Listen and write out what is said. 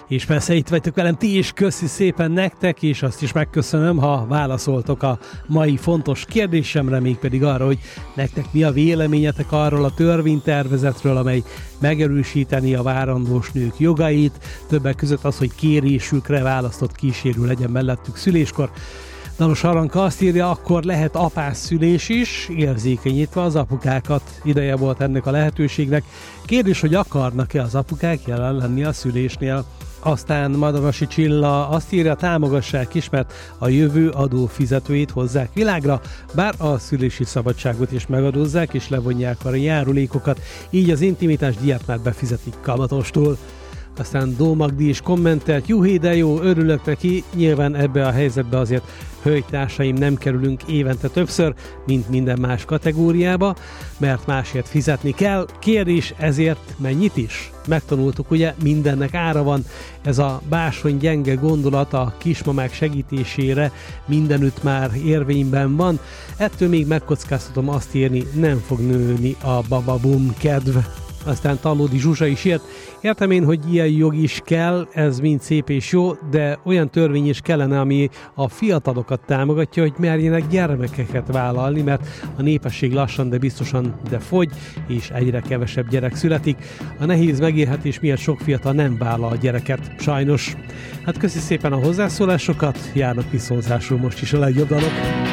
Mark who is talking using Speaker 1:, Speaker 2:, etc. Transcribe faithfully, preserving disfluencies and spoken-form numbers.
Speaker 1: És persze itt vagytok velem ti is, köszi szépen nektek, és azt is megköszönöm, ha válaszoltok a mai fontos kérdésemre, mégpedig arra, hogy nektek mi a véleményetek arról a törvénytervezetről, amely megerősíteni a várandós nők jogait, többek között az, hogy kérésükre választott kísérő legyen mellettük szüléskor. Dalos Aranka azt írja, akkor lehet apás szülés is, érzékenyítve az apukákat. Ideje volt ennek a lehetőségnek. Kérdés, hogy akarnak-e az apukák jelen lenni a szülésnél? Aztán Madarasi Csilla azt írja, támogassák is, mert a jövő adófizetőit hozzák világra, bár a szülési szabadságot is megadózzák és levonják a járulékokat, így az intimitás díjat már befizetik kamatostól. Aztán Dó Magdi is kommentelt, juhé, de jó, örülök neki, nyilván ebbe a helyzetbe azért hölgytársaim nem kerülünk évente többször, mint minden más kategóriába, mert másért fizetni kell. Kérdés, ezért mennyit is? Megtanultuk, ugye, mindennek ára van. Ez a bársony gyenge gondolat a kismamák segítésére mindenütt már érvényben van. Ettől még megkockáztatom azt írni, nem fog nőni a bababum kedv. Aztán Talódi Zsuzsa is írt, értem én, hogy ilyen jog is kell, ez mind szép és jó, de olyan törvény is kellene, ami a fiatalokat támogatja, hogy merjenek gyermekeket vállalni, mert a népesség lassan, de biztosan de fogy, és egyre kevesebb gyerek születik. A nehéz megélhetés miatt sok fiatal nem vállal a gyereket, sajnos. Hát köszi szépen a hozzászólásokat, járnak viszonzásról most is a legjobb dalok.